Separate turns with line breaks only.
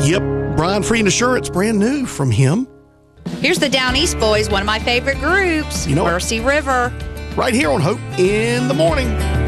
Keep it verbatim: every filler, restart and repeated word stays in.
Yep, Brian Frieden Assurance, brand new from him.
Here's the Down East Boys, one of my favorite groups,
You know what?
Mercy River.
Right here on Hope in the Morning.